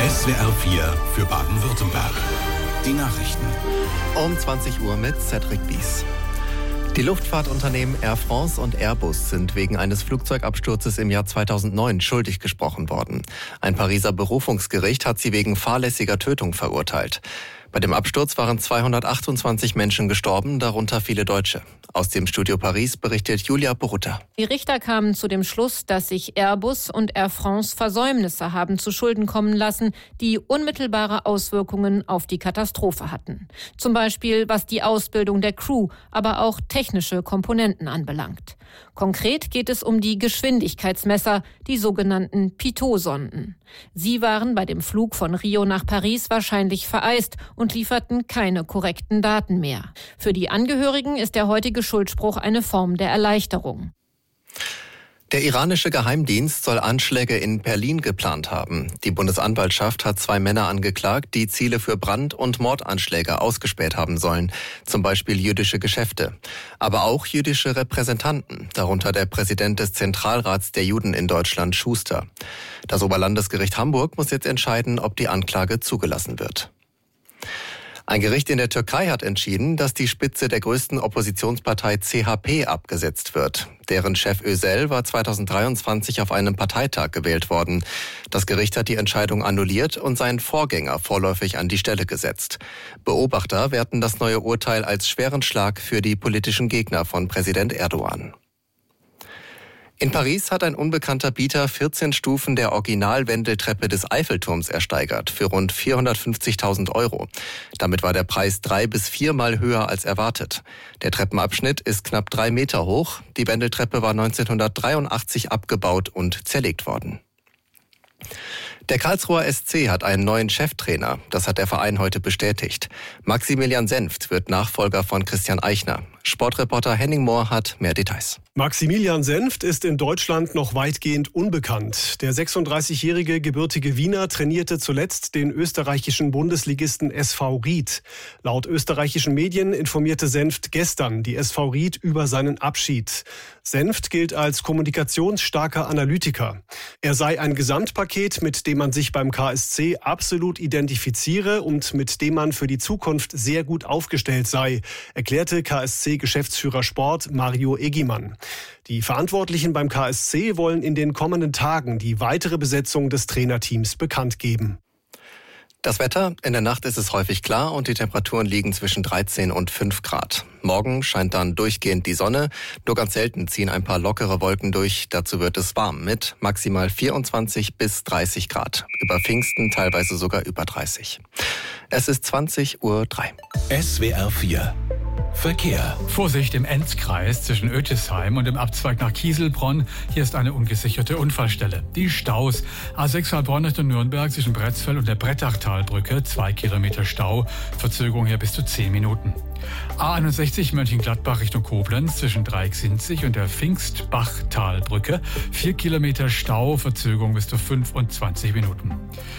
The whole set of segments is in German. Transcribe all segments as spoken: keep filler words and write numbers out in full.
S W R vier für Baden-Württemberg. Die Nachrichten. Um zwanzig Uhr mit Cedric Bies. Die Luftfahrtunternehmen Air France und Airbus sind wegen eines Flugzeugabsturzes im Jahr zweitausendneun schuldig gesprochen worden. Ein Pariser Berufungsgericht hat sie wegen fahrlässiger Tötung verurteilt. Bei dem Absturz waren zweihundertachtundzwanzig Menschen gestorben, darunter viele Deutsche. Aus dem Studio Paris berichtet Julia Borutta. Die Richter kamen zu dem Schluss, dass sich Airbus und Air France Versäumnisse haben zu Schulden kommen lassen, die unmittelbare Auswirkungen auf die Katastrophe hatten. Zum Beispiel was die Ausbildung der Crew, aber auch technische Komponenten anbelangt. Konkret geht es um die Geschwindigkeitsmesser, die sogenannten Pitot-Sonden. Sie waren bei dem Flug von Rio nach Paris wahrscheinlich vereist und lieferten keine korrekten Daten mehr. Für die Angehörigen ist der heutige Schuldspruch eine Form der Erleichterung. Der iranische Geheimdienst soll Anschläge in Berlin geplant haben. Die Bundesanwaltschaft hat zwei Männer angeklagt, die Ziele für Brand- und Mordanschläge ausgespäht haben sollen. Zum Beispiel jüdische Geschäfte. Aber auch jüdische Repräsentanten, darunter der Präsident des Zentralrats der Juden in Deutschland, Schuster. Das Oberlandesgericht Hamburg muss jetzt entscheiden, ob die Anklage zugelassen wird. Ein Gericht in der Türkei hat entschieden, dass die Spitze der größten Oppositionspartei C H P abgesetzt wird. Deren Chef Özel war zweitausenddreiundzwanzig auf einem Parteitag gewählt worden. Das Gericht hat die Entscheidung annulliert und seinen Vorgänger vorläufig an die Stelle gesetzt. Beobachter werten das neue Urteil als schweren Schlag für die politischen Gegner von Präsident Erdogan. In Paris hat ein unbekannter Bieter vierzehn Stufen der Originalwendeltreppe des Eiffelturms ersteigert für rund vierhundertfünfzigtausend Euro. Damit war der Preis drei bis viermal höher als erwartet. Der Treppenabschnitt ist knapp drei Meter hoch. Die Wendeltreppe war neunzehnhundertdreiundachtzig abgebaut und zerlegt worden. Der Karlsruher S C hat einen neuen Cheftrainer. Das hat der Verein heute bestätigt. Maximilian Senft wird Nachfolger von Christian Eichner. Sportreporter Henning Mohr hat mehr Details. Maximilian Senft ist in Deutschland noch weitgehend unbekannt. Der sechsunddreißigjährige gebürtige Wiener trainierte zuletzt den österreichischen Bundesligisten S V Ried. Laut österreichischen Medien informierte Senft gestern die S V Ried über seinen Abschied. Senft gilt als kommunikationsstarker Analytiker. Er sei ein Gesamtpaket, mit dem man sich beim K S C absolut identifiziere und mit dem man für die Zukunft sehr gut aufgestellt sei, erklärte K S C-Geschäftsführer Sport Mario Eggimann. Die Verantwortlichen beim K S C wollen in den kommenden Tagen die weitere Besetzung des Trainerteams bekannt geben. Das Wetter: In der Nacht ist es häufig klar und die Temperaturen liegen zwischen dreizehn und fünf Grad. Morgen scheint dann durchgehend die Sonne. Nur ganz selten ziehen ein paar lockere Wolken durch. Dazu wird es warm mit maximal vierundzwanzig bis dreißig Grad. Über Pfingsten teilweise sogar über dreißig. Es ist zwanzig Uhr drei. S W R vier Verkehr. Vorsicht im Enzkreis zwischen Oetesheim und dem Abzweig nach Kieselbronn. Hier ist eine ungesicherte Unfallstelle. Die Staus. A sechs Heilbronn Richtung Nürnberg zwischen Bretzfeld und der Brettachtalbrücke. Zwei Kilometer Stau. Verzögerung hier bis zu zehn Minuten. A einundsechzig Mönchengladbach Richtung Koblenz zwischen Dreiecksinzig und der Pfingstbachtalbrücke. Vier Kilometer Stau. Verzögerung bis zu fünfundzwanzig Minuten.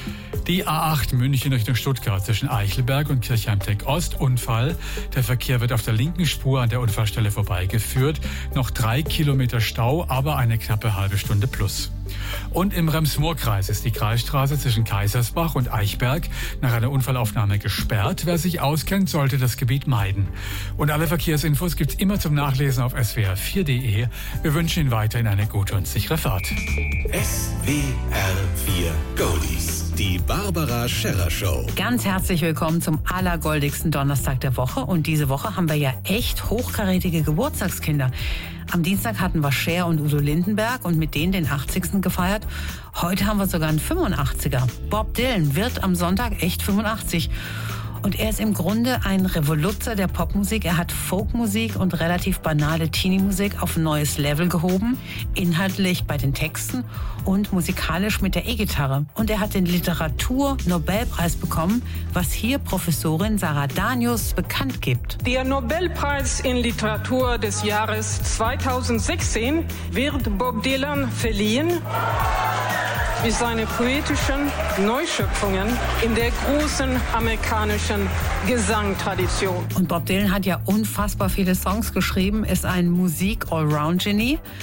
Die A acht München Richtung Stuttgart zwischen Eichelberg und Kirchheim-Teck-Ost. Unfall. Der Verkehr wird auf der linken Spur an der Unfallstelle vorbeigeführt. Noch drei Kilometer Stau, aber eine knappe halbe Stunde plus. Und im Rems-Murr-Kreis ist die Kreisstraße zwischen Kaisersbach und Eichberg nach einer Unfallaufnahme gesperrt. Wer sich auskennt, sollte das Gebiet meiden. Und alle Verkehrsinfos gibt's immer zum Nachlesen auf S W R vier punkt de. Wir wünschen Ihnen weiterhin eine gute und sichere Fahrt. S W R vier Goldies. Die Barbara Scherrer Show. Ganz herzlich willkommen zum allergoldigsten Donnerstag der Woche. Und diese Woche haben wir ja echt hochkarätige Geburtstagskinder. Am Dienstag hatten wir Cher und Udo Lindenberg und mit denen den achtzigsten gefeiert. Heute haben wir sogar einen fünfundachtziger. Bob Dylan wird am Sonntag echt fünfundachtzig. Und er ist im Grunde ein Revoluzer der Popmusik. Er hat Folkmusik und relativ banale Teenie-Musik auf ein neues Level gehoben. Inhaltlich bei den Texten und musikalisch mit der E-Gitarre. Und er hat den Literatur-Nobelpreis bekommen, was hier Professorin Sarah Danius bekannt gibt. Der Nobelpreis in Literatur des Jahres zweitausendsechzehn wird Bob Dylan verliehen für seine poetischen Neuschöpfungen in der großen amerikanischen Gesangtradition. Und Bob Dylan hat ja unfassbar viele Songs geschrieben, ist ein Musik-Allround-Genie.